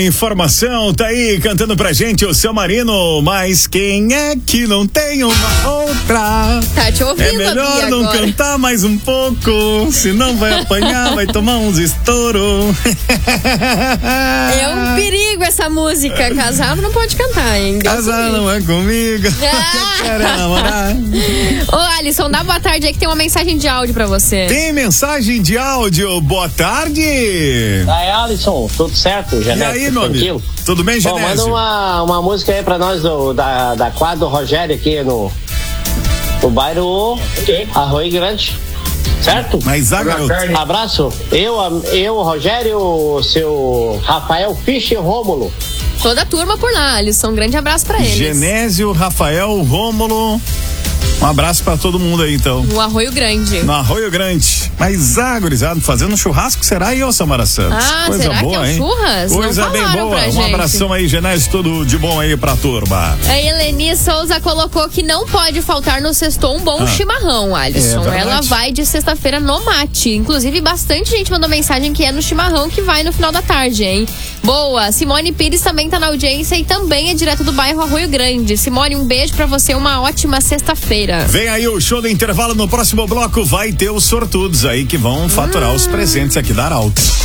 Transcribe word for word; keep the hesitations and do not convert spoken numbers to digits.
informação, tá aí cantando pra gente o Seu Marino, mas quem é que não tem uma outra? Tá te ouvindo, É melhor não agora. cantar mais um pouco, senão vai apanhar, vai tomar uns estouro. É um perigo essa música. Casado não pode cantar, hein? Deus Casar me não é comigo. Ah. Quero namorar. Ô, Alisson, dá boa tarde aí que tem uma mensagem de áudio pra você. Tem mensagem de áudio, boa tarde. Aí, Alisson, tudo certo? E Genésio, aí, meu tranquilo? amigo? Tudo bem, Bom, Genésio? manda uma, uma música aí pra nós do, da, da quadra do Rogério aqui no, no bairro Arroio Grande. Certo? Mas a garoto. Abraço. Eu, eu, Rogério, o seu Rafael Fisch e Rômulo. Toda a turma por lá, Alisson. Um grande abraço pra eles. Genésio, Rafael, Rômulo. Um abraço pra todo mundo aí, então. No Arroio Grande. No Arroio Grande. Mas, ah, gurizada, fazendo churrasco, será aí, ô Samara Santos? Ah, Coisa será boa, que é um hein? churras? Coisa Não bem falaram boa. pra Um gente. abração aí, Genésio, tudo de bom aí pra turma. A Eleni Souza colocou que não pode faltar no sextou um bom Ah. chimarrão, Alisson. É verdade. Ela vai de sexta-feira no mate. Inclusive, bastante gente mandou mensagem que é no chimarrão que vai no final da tarde, hein? Boa. Simone Pires também tá na audiência e também é direto do bairro Arroio Grande. Simone, um beijo pra você, uma ótima sexta-feira. Vem aí o show do intervalo. No próximo bloco vai ter os sortudos aí que vão faturar Hum. os presentes aqui da Arauto.